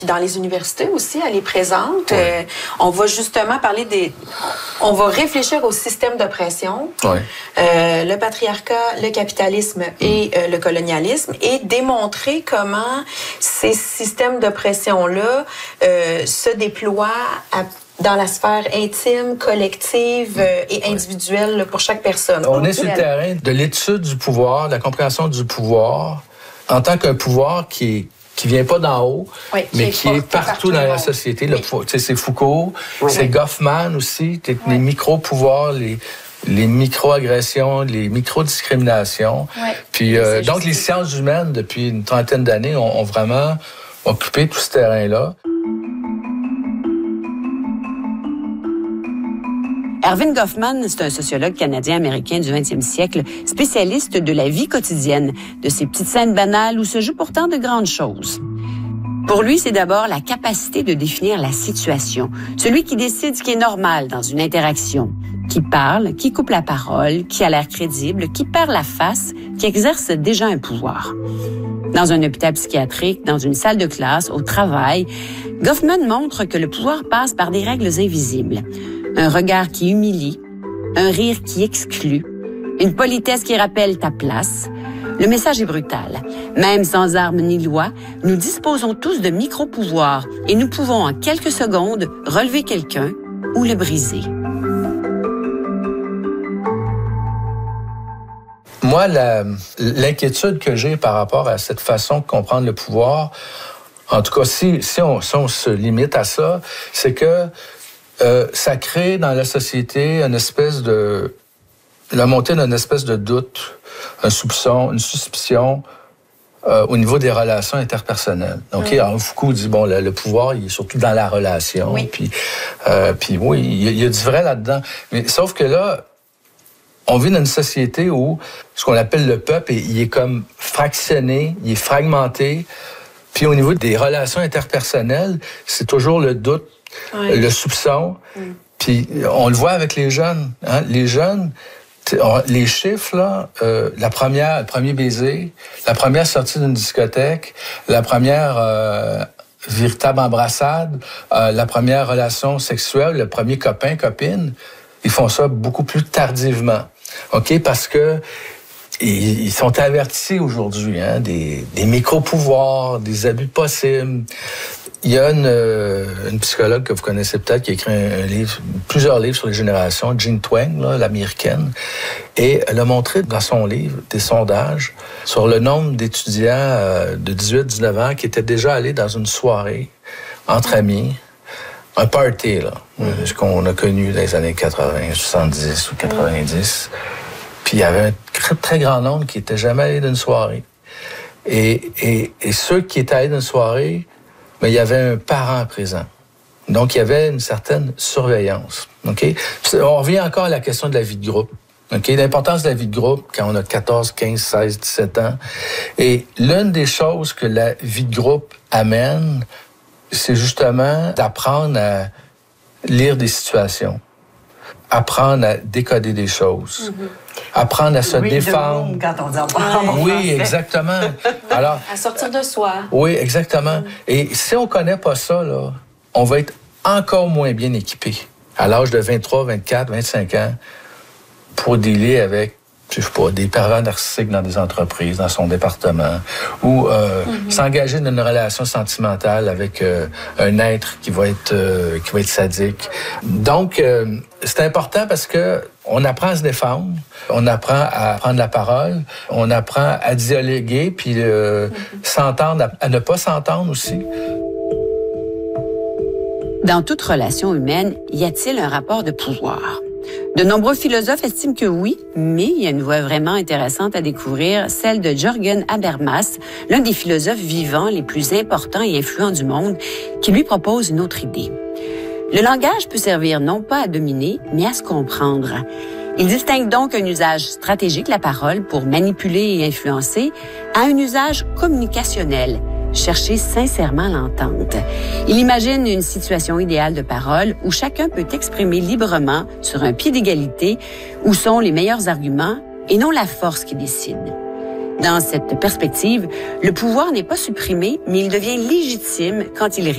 Dans les universités aussi, elle est présente. Oui. On va justement parler on va réfléchir au système d'oppression, oui. Le patriarcat, le capitalisme et le colonialisme, et démontrer comment ces systèmes d'oppression-là se déploient dans la sphère intime, collective et individuelle pour chaque personne. On est sur le terrain de l'étude du pouvoir, de la compréhension du pouvoir, en tant qu'un pouvoir qui vient pas d'en haut, oui, mais qui est partout dans la société. Oui. C'est Foucault, oui. C'est Goffman aussi, oui. Les micro-pouvoirs, les micro-agressions, les micro-discriminations. Oui. Puis donc les sciences humaines, depuis une trentaine d'années, ont vraiment occupé tout ce terrain-là. Erving Goffman, c'est un sociologue canadien-américain du 20e siècle, spécialiste de la vie quotidienne, de ces petites scènes banales où se jouent pourtant de grandes choses. Pour lui, c'est d'abord la capacité de définir la situation, celui qui décide ce qui est normal dans une interaction, qui parle, qui coupe la parole, qui a l'air crédible, qui perd la face, qui exerce déjà un pouvoir. Dans un hôpital psychiatrique, dans une salle de classe, au travail, Goffman montre que le pouvoir passe par des règles invisibles. Un regard qui humilie, un rire qui exclut, une politesse qui rappelle ta place. Le message est brutal. Même sans armes ni loi, nous disposons tous de micro-pouvoirs et nous pouvons en quelques secondes relever quelqu'un ou le briser. Moi, l'inquiétude que j'ai par rapport à cette façon de comprendre le pouvoir, en tout cas, si on se limite à ça, c'est que ça crée dans la société la montée d'une espèce de doute, un soupçon, une suspicion au niveau des relations interpersonnelles. Donc, alors, Foucault dit, bon, le pouvoir, il est surtout dans la relation. Oui. Puis oui, il y a du vrai là-dedans. Mais sauf que là, on vit dans une société où ce qu'on appelle le peuple, il est comme fractionné, il est fragmenté. Puis au niveau des relations interpersonnelles, c'est toujours le doute, oui. Le soupçon. Puis on le voit avec les jeunes. Hein? Les jeunes, les chiffres, là, le premier baiser, la première sortie d'une discothèque, la première véritable embrassade, la première relation sexuelle, le premier copain, copine, ils font ça beaucoup plus tardivement. OK? Parce que ils sont avertis aujourd'hui, hein, des micro-pouvoirs, des abus possibles. Il y a une psychologue que vous connaissez peut-être qui a écrit plusieurs livres sur les générations, Jean Twenge, là, l'américaine, et elle a montré dans son livre des sondages sur le nombre d'étudiants de 18-19 ans qui étaient déjà allés dans une soirée entre amis, un party, là, ce qu'on a connu dans les années 80, 70 ou 90. Puis il y avait un très grand nombre qui n'étaient jamais allés d'une soirée. Et ceux qui étaient allés d'une soirée, mais il y avait un parent présent. Donc, il y avait une certaine surveillance. Okay? On revient encore à la question de la vie de groupe. Okay? L'importance de la vie de groupe quand on a 14, 15, 16, 17 ans. Et l'une des choses que la vie de groupe amène, c'est justement d'apprendre à lire des situations, apprendre à décoder des choses, apprendre à se défendre. Quand on dit en parle, oui, exactement. Alors, à sortir de soi. Oui, exactement. Et si on connaît pas ça, là, on va être encore moins bien équipé à l'âge de 23, 24, 25 ans pour dealer avec, je sais pas, des pervers narcissiques dans des entreprises, dans son département, ou s'engager dans une relation sentimentale avec un être qui va être sadique. Donc, c'est important parce que on apprend à se défendre, on apprend à prendre la parole, on apprend à dialoguer, puis s'entendre, à ne pas s'entendre aussi. Dans toute relation humaine, y a-t-il un rapport de pouvoir? De nombreux philosophes estiment que oui, mais il y a une voie vraiment intéressante à découvrir, celle de Jürgen Habermas, l'un des philosophes vivants les plus importants et influents du monde, qui lui propose une autre idée. Le langage peut servir non pas à dominer, mais à se comprendre. Il distingue donc un usage stratégique, la parole, pour manipuler et influencer, à un usage communicationnel, chercher sincèrement l'entente. Il imagine une situation idéale de parole où chacun peut exprimer librement, sur un pied d'égalité, où sont les meilleurs arguments et non la force qui décide. Dans cette perspective, le pouvoir n'est pas supprimé, mais il devient légitime quand il